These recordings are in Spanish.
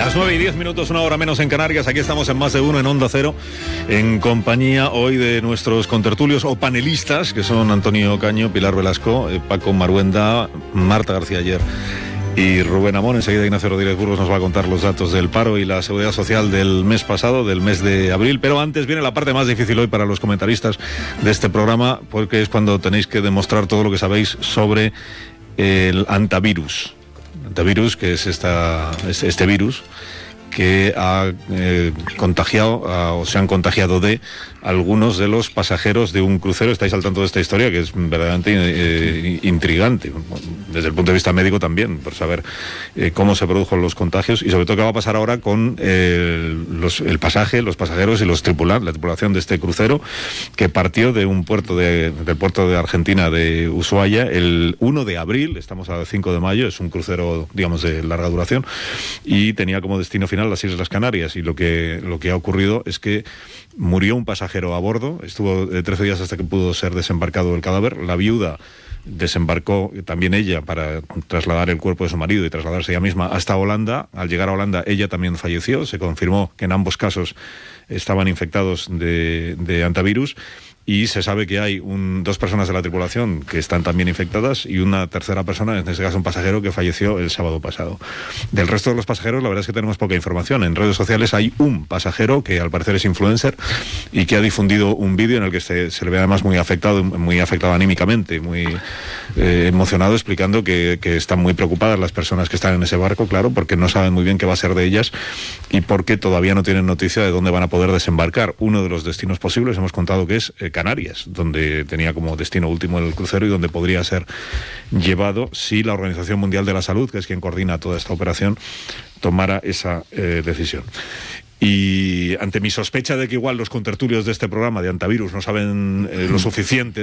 Las 9:10, 1 hora menos en Canarias. Aquí estamos en Más de Uno en Onda Cero, en compañía hoy de nuestros contertulios o panelistas, que son Antonio Caño, Pilar Velasco, Paco Maruenda, Marta García Ayer y Rubén Amón. Enseguida Ignacio Rodríguez Burgos nos va a contar los datos del paro y la seguridad social del mes pasado, del mes de abril. Pero antes viene la parte más difícil hoy para los comentaristas de este programa, porque es cuando tenéis que demostrar todo lo que sabéis sobre el antivirus. Antivirus, que es este virus que ha contagiado o se han contagiado de algunos de los pasajeros de un crucero. Estáis al tanto de esta historia, que es verdaderamente intrigante desde el punto de vista médico también, por saber cómo se produjo los contagios y sobre todo qué va a pasar ahora con el pasaje, los pasajeros y los tripulantes, la tripulación de este crucero que partió de un puerto del puerto de Argentina de Ushuaia el 1 de abril, estamos a 5 de mayo, es un crucero, digamos, de larga duración y tenía como destino final las Islas Canarias, y lo que ha ocurrido es que murió un pasajero a bordo, estuvo 13 días hasta que pudo ser desembarcado el cadáver. La viuda desembarcó también ella para trasladar el cuerpo de su marido y trasladarse ella misma hasta Holanda. Al llegar a Holanda ella también falleció, se confirmó que en ambos casos estaban infectados de antivirus. Y se sabe que hay dos personas de la tripulación que están también infectadas y una tercera persona, en este caso un pasajero, que falleció el sábado pasado. Del resto de los pasajeros, la verdad es que tenemos poca información. En redes sociales hay un pasajero que al parecer es influencer y que ha difundido un vídeo en el que se le ve además muy afectado anímicamente, muy emocionado, explicando que están muy preocupadas las personas que están en ese barco, claro, porque no saben muy bien qué va a ser de ellas y porque todavía no tienen noticia de dónde van a poder desembarcar. Uno de los destinos posibles, hemos contado que es Canarias, donde tenía como destino último el crucero y donde podría ser llevado si la Organización Mundial de la Salud, que es quien coordina toda esta operación, tomara esa decisión. Y ante mi sospecha de que igual los contertulios de este programa de antivirus no saben lo suficiente,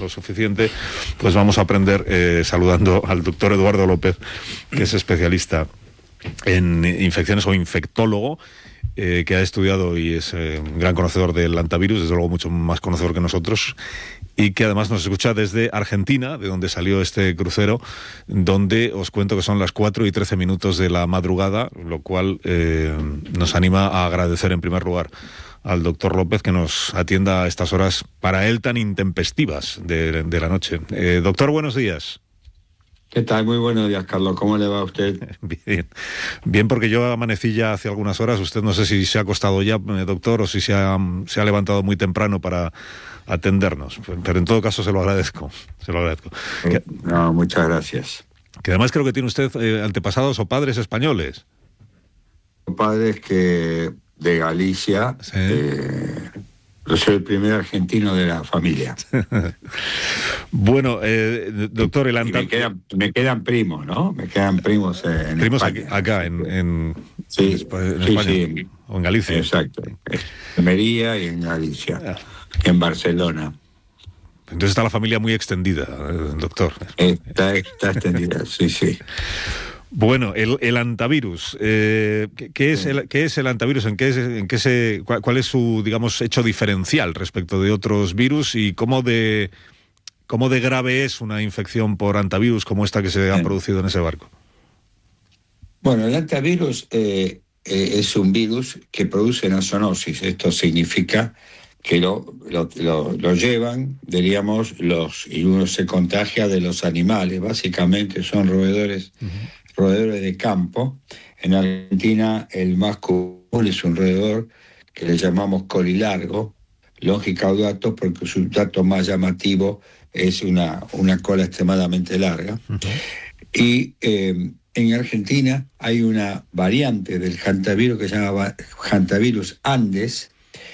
pues vamos a aprender saludando al doctor Eduardo López, que es especialista en infecciones o infectólogo, que ha estudiado y es un gran conocedor del antivirus, desde luego mucho más conocedor que nosotros, y que además nos escucha desde Argentina, de donde salió este crucero, donde os cuento que son las 4:13 de la madrugada, lo cual nos anima a agradecer en primer lugar al doctor López que nos atienda a estas horas para él tan intempestivas de la noche. Doctor, buenos días. ¿Qué tal? Muy buenos días, Carlos. ¿Cómo le va a usted? Bien, porque yo amanecí ya hace algunas horas. Usted no sé si se ha acostado ya, doctor, o si se ha levantado muy temprano para atendernos. Pero en todo caso se lo agradezco. No, muchas gracias. Que además creo que tiene usted antepasados o padres españoles. Padres que de Galicia. Sí. Yo soy el primer argentino de la familia. Bueno, doctor, me quedan primos, ¿no? Me quedan primos en primos España. acá en España. Sí. O en Galicia. Exacto. En Almería y en Galicia. En Barcelona. Entonces está la familia muy extendida, doctor. Está extendida, sí. Bueno, el antivirus, ¿qué es el antivirus? ¿Cuál es su, digamos, hecho diferencial respecto de otros virus y cómo de grave es una infección por antivirus como esta que se ha producido en ese barco? Bueno, el antivirus es un virus que produce una zoonosis. Esto significa que lo llevan, diríamos, y uno se contagia de los animales. Básicamente son roedores de campo. En Argentina el más común es un roedor que le llamamos colilargo, longicaudato, porque su dato más llamativo es una cola extremadamente larga. Y en Argentina hay una variante del hantavirus que se llama hantavirus Andes,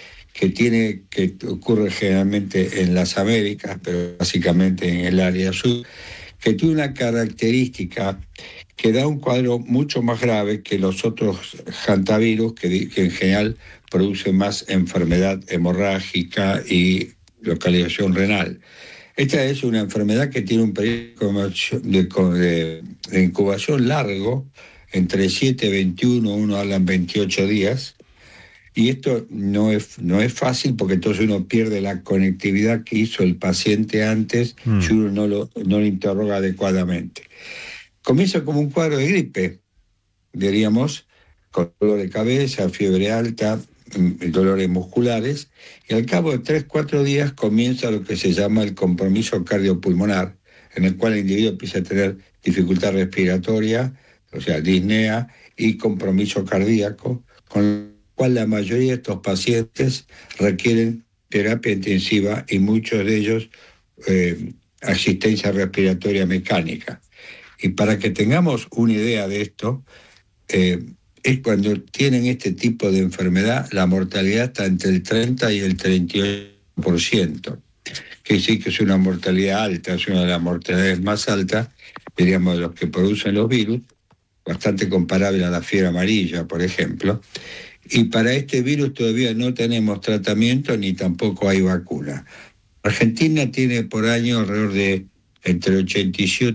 que ocurre generalmente en las Américas, pero básicamente en el área sur, que tiene una característica que da un cuadro mucho más grave que los otros hantavirus, que en general producen más enfermedad hemorrágica y localización renal. Esta es una enfermedad que tiene un periodo de incubación largo, entre 7 y 21, uno hablan 28 días, y esto no es fácil porque entonces uno pierde la conectividad que hizo el paciente antes si uno no lo interroga adecuadamente. Comienza como un cuadro de gripe, diríamos, con dolor de cabeza, fiebre alta, dolores musculares, y al cabo de 3-4 días comienza lo que se llama el compromiso cardiopulmonar, en el cual el individuo empieza a tener dificultad respiratoria, o sea, disnea y compromiso cardíaco, con lo cual la mayoría de estos pacientes requieren terapia intensiva y muchos de ellos asistencia respiratoria mecánica. Y para que tengamos una idea de esto, es cuando tienen este tipo de enfermedad, la mortalidad está entre el 30 y el 38%. Que sí que es una mortalidad alta, es una de las mortalidades más altas, diríamos, de los que producen los virus, bastante comparable a la fiebre amarilla, por ejemplo. Y para este virus todavía no tenemos tratamiento ni tampoco hay vacuna. Argentina tiene por año alrededor de entre 87